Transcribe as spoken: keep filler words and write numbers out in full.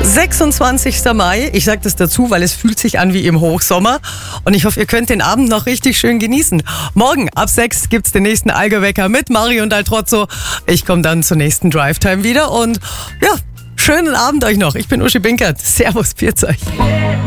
sechsundzwanzigster Mai. Ich sage das dazu, weil es fühlt sich an wie im Hochsommer. Und ich hoffe, ihr könnt den Abend noch richtig schön genießen. Morgen ab sechs gibt's den nächsten Allgäu-Wecker mit Mario und Altrozzo. Ich komme dann zur nächsten Drive-Time wieder. Und ja, schönen Abend euch noch. Ich bin Uschi Binkert. Servus, pfiat euch.